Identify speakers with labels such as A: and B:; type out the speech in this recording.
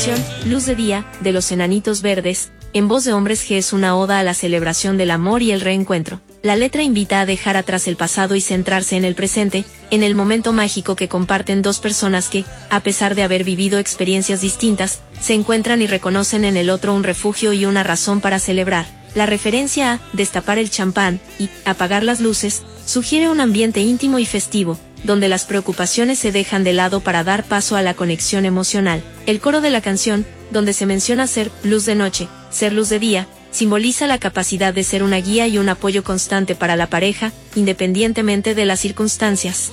A: canción Luz de Día, de Los Enanitos Verdes, en voz de Hombres G, es una oda a la celebración del amor y el reencuentro. La letra invita a dejar atrás el pasado y centrarse en el presente, en el momento mágico que comparten dos personas que, a pesar de haber vivido experiencias distintas, se encuentran y reconocen en el otro un refugio y una razón para celebrar. La referencia a destapar el champán y apagar las luces sugiere un ambiente íntimo y festivo, donde las preocupaciones se dejan de lado para dar paso a la conexión emocional. El coro de la canción, donde se menciona ser luz de noche, ser luz de día, simboliza la capacidad de ser una guía y un apoyo constante para la pareja, independientemente de las circunstancias.